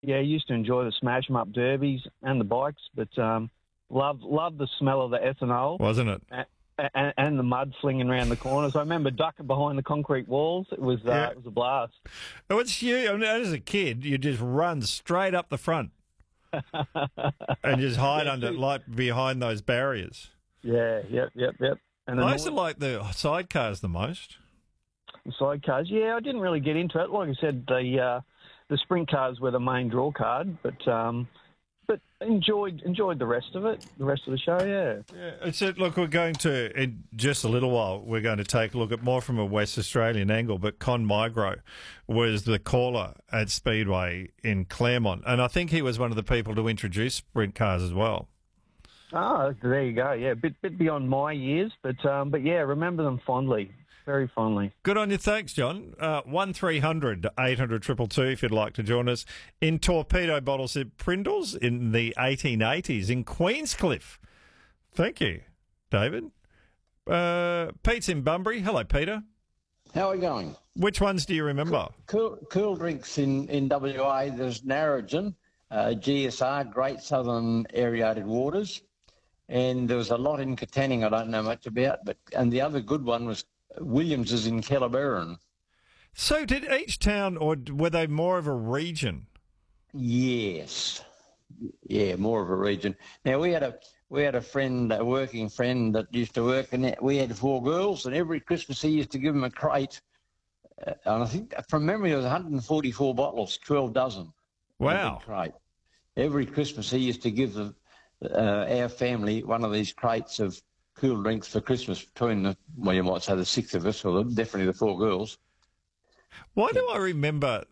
Yeah, I used to enjoy the smash 'em up derbies and the bikes, but love the smell of the ethanol. Wasn't it? And the mud slinging around the corners. I remember ducking behind the concrete walls. It was a blast. Oh, it's you. I mean, as a kid, you just run straight up the front and just hide behind those barriers. Yeah, yep. And I used to like the sidecars the most. The sidecars, yeah, I didn't really get into it. Like I said, the sprint cars were the main draw card, but enjoyed the rest of it, the rest of the show, yeah. Yeah, so look, we're going to, in just a little while, we're going to take a look at more from a West Australian angle, but Con Migro was the caller at Speedway in Claremont, and I think he was one of the people to introduce sprint cars as well. Oh, there you go, yeah, bit beyond my years, but yeah, remember them fondly. Very fondly. Good on you. Thanks, John. 1300 800 222 if you'd like to join us in torpedo bottles at Prindles in the 1880s in Queenscliff. Thank you, David. Pete's in Bunbury. Hello, Peter. How are we going? Which ones do you remember? Cool drinks in WA. There's Narrogin, GSR, Great Southern Aerated Waters, and there was a lot in Katanning I don't know much about, and the other good one was Williams is in Kellerberrin. So did each town, or were they more of a region? Yes. Yeah, more of a region. Now, we had a friend, a working friend that used to work, and we had 4 girls, and every Christmas he used to give them a crate. And I think, from memory, it was 144 bottles, 12 dozen. Wow. A big crate. Every Christmas he used to give our family one of these crates of cool drinks for Christmas between you might say the 6 of us, or definitely the 4 girls. Why do I remember?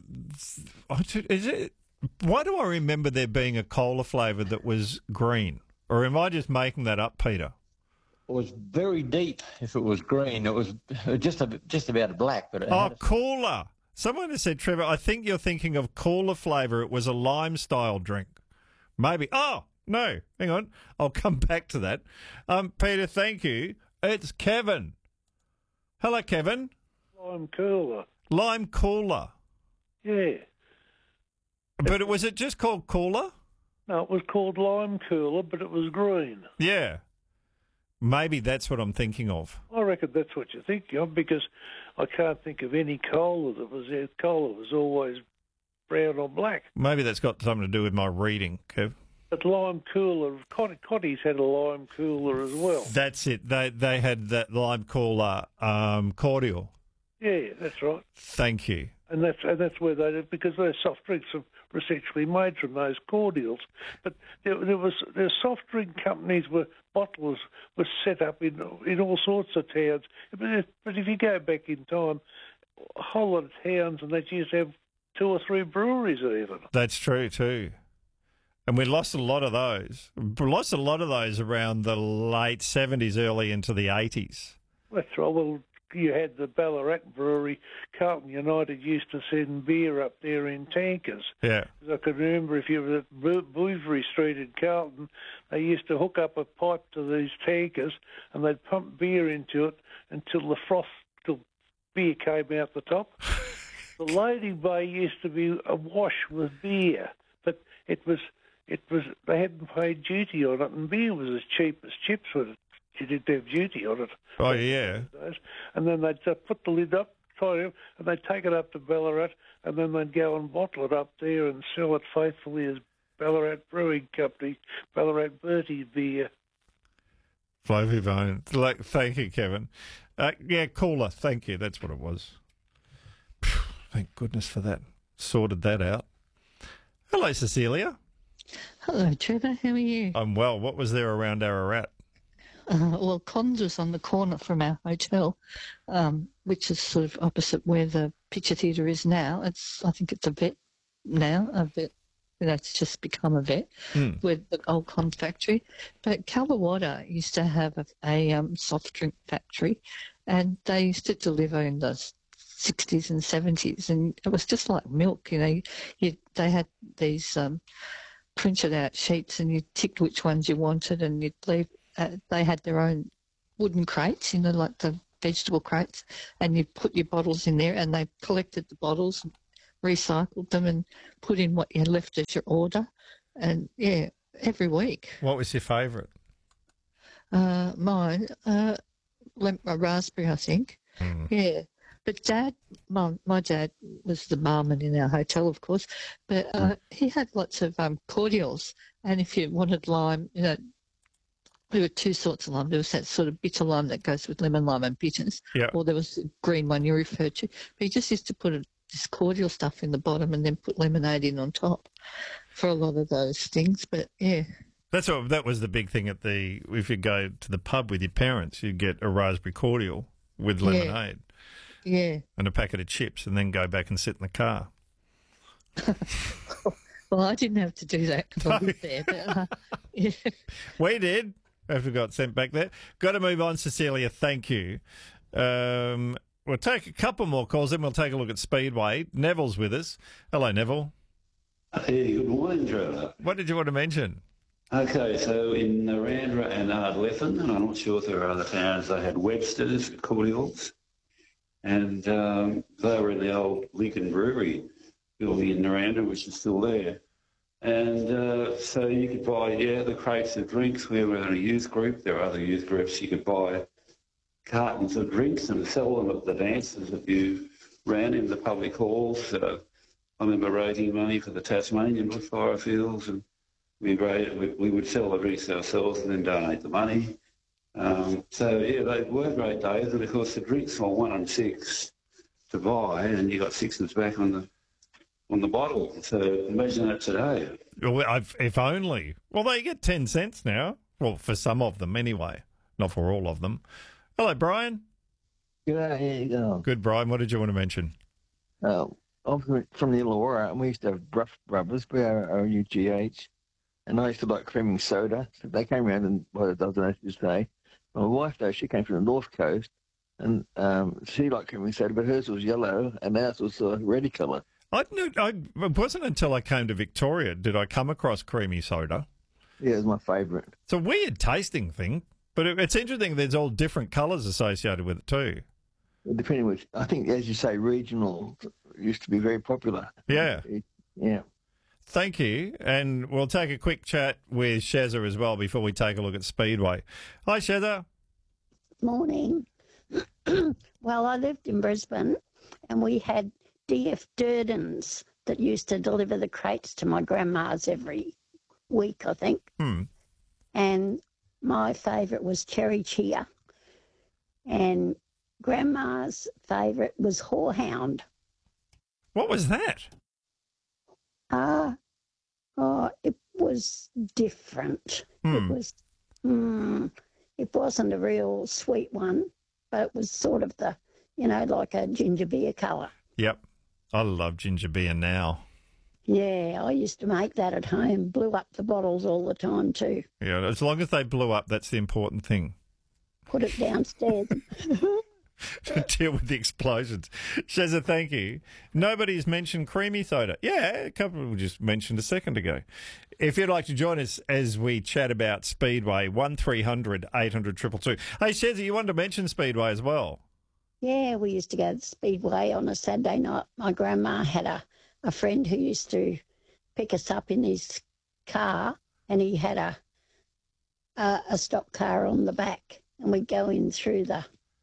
Why do I remember there being a cola flavour that was green? Or am I just making that up, Peter? It was very deep. If it was green, it was just about black. But Cooler. Someone has said, Trevor, I think you're thinking of cooler flavour. It was a lime style drink. Maybe. Oh. No, hang on. I'll come back to that. Peter, thank you. It's Kevin. Hello, Kevin. Lime cooler. Lime cooler. Yeah. But was it just called cooler? No, it was called lime cooler, but it was green. Yeah. Maybe that's what I'm thinking of. I reckon that's what you're thinking of, because I can't think of any cola that was there. Cola was always brown or black. Maybe that's got something to do with my reading, Kev. But lime cooler, Cotty's had a lime cooler as well. That's it. They had that lime cooler cordial. Yeah, that's right. Thank you. And that's where they did, because those soft drinks were essentially made from those cordials. But there soft drink companies where bottlers were set up in all sorts of towns. But if you go back in time, a whole lot of towns, and they used to have 2 or 3 breweries even. That's true too. And we lost a lot of those. We lost a lot of those around the late 70s, early into the 80s. That's right. Well, you had the Ballarat Brewery. Carlton United used to send beer up there in tankers. Yeah. I can remember if you were at Bouverie Street in Carlton, they used to hook up a pipe to these tankers and they'd pump beer into it until till beer came out the top. The Lady Bay used to be awash with beer, but it was they hadn't paid duty on it, and beer was as cheap as chips when you didn't have duty on it. Oh, yeah. And then they'd put the lid up, and they'd take it up to Ballarat, and then they'd go and bottle it up there and sell it faithfully as Ballarat Brewing Company, Ballarat Bertie beer. Flavy Bone. Thank you, Kevin. Yeah, cooler. Thank you. That's what it was. Thank goodness for that. Sorted that out. Hello, Cecilia. Hello, Trevor. How are you? I'm well. What was there around Ararat? Well, Cons was on the corner from our hotel, which is sort of opposite where the picture theatre is now. I think it's a vet now, a vet. That's just become a vet with the old Con factory. But Calvawater used to have a soft drink factory, and they used to deliver in the 60s and 70s, and it was just like milk. They had these printed out sheets, and you ticked which ones you wanted, and you'd leave. They had their own wooden crates, like the vegetable crates, and you put your bottles in there, and they collected the bottles, recycled them and put in what you left as your order. And yeah, every week. What was your favourite? Mine, a raspberry, I think. Yeah. But my dad was the barman in our hotel, of course, but he had lots of cordials. And if you wanted lime, there were two sorts of lime. There was that sort of bitter lime that goes with lemon, lime and bitters, or there was the green one you referred to. But he just used to put this cordial stuff in the bottom and then put lemonade in on top for a lot of those things. But, yeah. That was the big thing if you go to the pub with your parents, you get a raspberry cordial with lemonade. Yeah. And a packet of chips, and then go back and sit in the car. Well, I didn't have to do that because I lived there. But, yeah. We did. After we got sent back there. Got to move on, Cecilia. Thank you. We'll take a couple more calls, then we'll take a look at Speedway. Neville's with us. Hello, Neville. Hey, good morning, Trevor. What did you want to mention? Okay, so in Narandra and Ardlethan, and I'm not sure if there are other towns, they had Webster's cordials, and they were in the old Lincoln Brewery building in Narandra, which is still there. And so you could buy, the crates of drinks. We were in a youth group. There are other youth groups. You could buy cartons of drinks and sell them at the dances that you ran in the public halls. I remember raising money for the Tasmanian bushfire fields, and we would sell the drinks ourselves and then donate the money. They were great days. And, of course, the drinks were 1 and 6 to buy, and you got sixes back on the bottle. So imagine that today. Well, if only. Well, they get 10 cents now. Well, for some of them anyway, not for all of them. Hello, Brian. G'day, how you going? Good, Brian. What did you want to mention? I'm from the Illawarra, and we used to have Bruff Brothers, BROUGH, and I used to like creaming soda. So they came around and by the dozen, as you say. My wife, though, she came from the North Coast, and she liked creaming soda, but hers was yellow, and ours was reddy colour. It wasn't until I came to Victoria did I come across creamy soda. Yeah, it was my favourite. It's a weird tasting thing, but it's interesting there's all different colours associated with it too. Depending which, I think, as you say, regional used to be very popular. Yeah. Yeah. Thank you. And we'll take a quick chat with Shezza as well before we take a look at Speedway. Hi, Shezza. Morning. Well, I lived in Brisbane and we had D.F. Durdens that used to deliver the crates to my grandma's every week, I think. And my favourite was Cherry Cheer. And Grandma's favourite was Horehound. What was that? It was different. It wasn't a real sweet one, but it was sort of like a ginger beer colour. Yep. I love ginger beer now. Yeah, I used to make that at home, blew up the bottles all the time too. Yeah, as long as they blew up, that's the important thing. Put it downstairs. To deal with the explosions. Shezza, thank you. Nobody's mentioned creamy soda. Yeah, a couple we just mentioned a second ago. If you'd like to join us as we chat about Speedway, 1300 800 222. Hey, Shezza, you wanted to mention Speedway as well? Yeah, we used to go to Speedway on a Saturday night. My grandma had a friend who used to pick us up in his car, and he had a stock car on the back, and we'd go in through the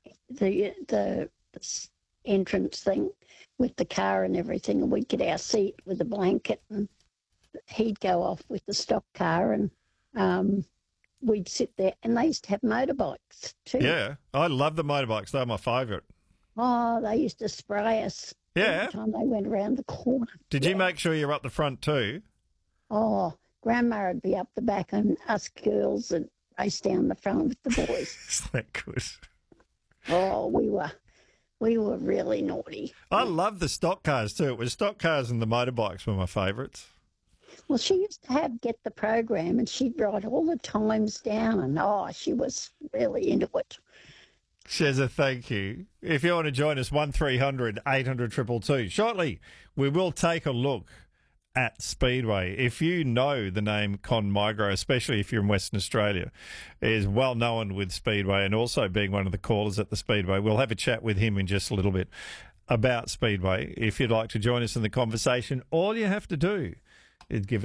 entrance thing with the car and everything, and we'd get our seat with a blanket, and he'd go off with the stock car, and we'd sit there. And they used to have motorbikes too. Yeah, I love the motorbikes. They're my favourite. Oh, they used to spray us every time they went around the corner. Did you make sure you're up the front too? Oh, Grandma would be up the back, and us girls would race down the front with the boys. Isn't that good? Oh, we were really naughty. I love the stock cars too. It was stock cars and the motorbikes were my favourites. Well, she used to get the program, and she'd write all the times down, and she was really into it. Shezza, thank you. If you want to join us, 1300 800 222. Shortly, we will take a look at Speedway. If you know the name Con Migro, especially if you're in Western Australia, is well known with Speedway and also being one of the callers at the Speedway. We'll have a chat with him in just a little bit. about Speedway. If you'd like to join us in the conversation, all you have to do is give us